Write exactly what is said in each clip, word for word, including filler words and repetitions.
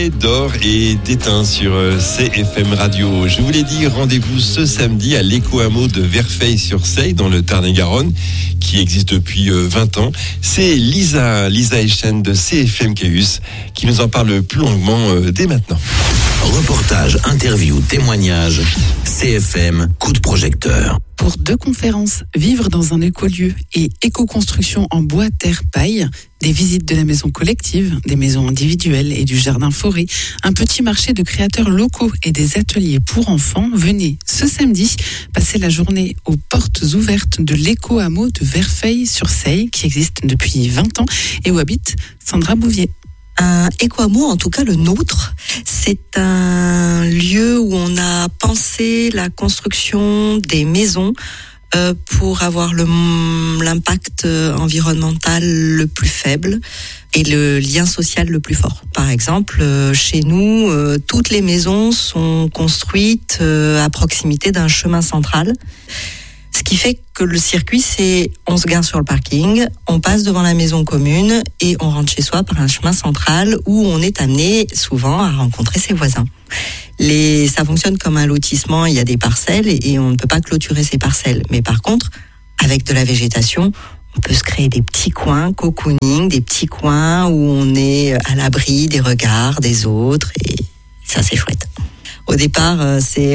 D'or et d'éteint sur C F M Radio. Je vous l'ai dit, rendez-vous ce samedi à l'éco-hameau de Verfeil-sur-Seille dans le Tarn-et-Garonne, qui existe depuis vingt ans. C'est Lisa, Lisa Echen de C F M Caus qui nous en parle plus longuement dès maintenant. Reportage, interview, témoignage, C F M, coup de projecteur. Pour deux conférences, Vivre dans un écolieu et éco-construction en bois, terre, paille, des visites de la maison collective, des maisons individuelles et du jardin-forêt, un petit marché de créateurs locaux et des ateliers pour enfants, venez ce samedi passer la journée aux portes ouvertes de l'éco-hameau de Verfeil-sur-Seille qui existe depuis vingt ans et où habite Sandra Bouvier. Un éco-hameau, en tout cas le nôtre, c'est un lieu où on a pensé la construction des maisons euh, pour avoir le, l'impact environnemental le plus faible et le lien social le plus fort. Par exemple, euh, chez nous, euh, toutes les maisons sont construites euh, à proximité d'un chemin central. Ce qui fait que le circuit, c'est on se gare sur le parking, on passe devant la maison commune et on rentre chez soi par un chemin central où on est amené souvent à rencontrer ses voisins. Les, ça fonctionne comme un lotissement, il y a des parcelles et, et on ne peut pas clôturer ces parcelles. Mais par contre, avec de la végétation, on peut se créer des petits coins cocooning, des petits coins où on est à l'abri des regards des autres et ça, c'est chouette. Au départ, c'est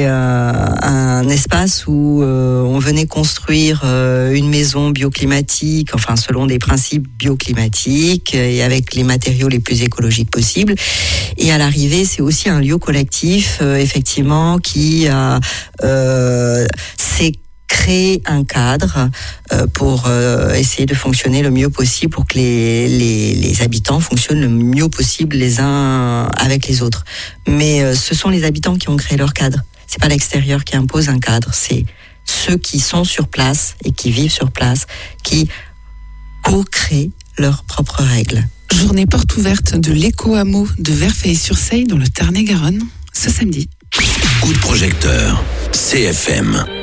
un espace où on venait construire une maison bioclimatique, enfin selon des principes bioclimatiques et avec les matériaux les plus écologiques possibles. Et à l'arrivée, c'est aussi un lieu collectif, effectivement, qui a euh, s'est créé un cadre euh, pour euh, essayer de fonctionner le mieux possible, pour que les, les, les habitants fonctionnent le mieux possible les uns avec les autres. Mais euh, ce sont les habitants qui ont créé leur cadre. C'est pas l'extérieur qui impose un cadre, c'est ceux qui sont sur place et qui vivent sur place qui co-créent leurs propres règles. Journée porte ouverte de l'éco-hameau de Verfeil-sur-Seille dans le Tarn-et-Garonne ce samedi. Coup de projecteur, C F M.